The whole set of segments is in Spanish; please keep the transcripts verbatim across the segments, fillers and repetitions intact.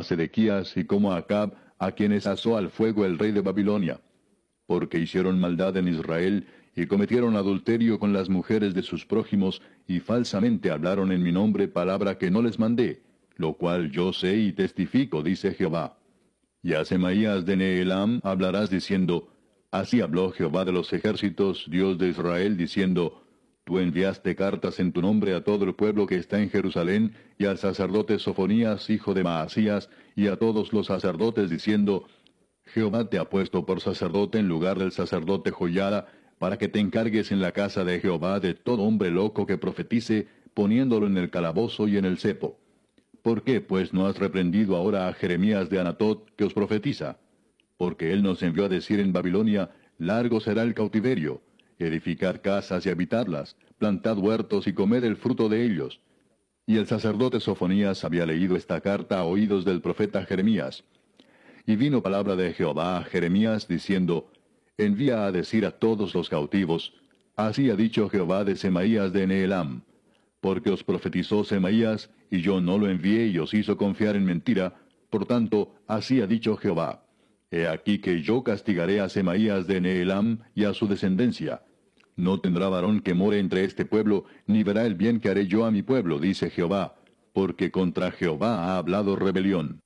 Sedequías y como a Acab, a quienes asó al fuego el rey de Babilonia, porque hicieron maldad en Israel, y cometieron adulterio con las mujeres de sus prójimos, y falsamente hablaron en mi nombre palabra que no les mandé, lo cual yo sé y testifico, dice Jehová. Y a Semaías de Nehelam hablarás diciendo, así habló Jehová de los ejércitos, Dios de Israel, diciendo, tú enviaste cartas en tu nombre a todo el pueblo que está en Jerusalén, y al sacerdote Sofonías, hijo de Maasías, y a todos los sacerdotes, diciendo, Jehová te ha puesto por sacerdote en lugar del sacerdote Joiada, para que te encargues en la casa de Jehová de todo hombre loco que profetice, poniéndolo en el calabozo y en el cepo. ¿Por qué, pues, no has reprendido ahora a Jeremías de Anatot, que os profetiza? Porque él nos envió a decir en Babilonia, largo será el cautiverio, edificad casas y habitarlas, plantad huertos y comed el fruto de ellos. Y el sacerdote Sofonías había leído esta carta a oídos del profeta Jeremías. Y vino palabra de Jehová a Jeremías, diciendo, envía a decir a todos los cautivos, así ha dicho Jehová de Semaías de Nehelam, porque os profetizó Semaías, y yo no lo envié y os hizo confiar en mentira, por tanto, así ha dicho Jehová, he aquí que yo castigaré a Semaías de Nehelam y a su descendencia. No tendrá varón que more entre este pueblo, ni verá el bien que haré yo a mi pueblo, dice Jehová, porque contra Jehová ha hablado rebelión.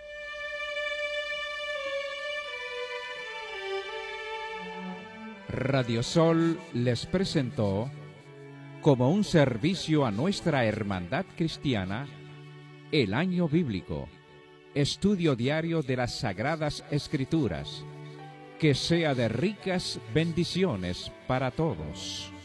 Radio Sol les presentó, como un servicio a nuestra hermandad cristiana, el Año Bíblico, estudio diario de las Sagradas Escrituras, que sea de ricas bendiciones para todos.